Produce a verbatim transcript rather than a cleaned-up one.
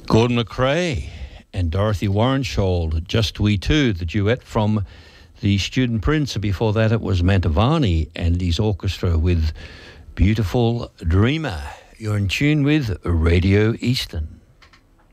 Gordon McRae and Dorothy Warrenshaw, Just We Two, the duet from The Student Prince. And before that it was Mantovani and his orchestra with Beautiful Dreamer. You're in tune with Radio Eastern.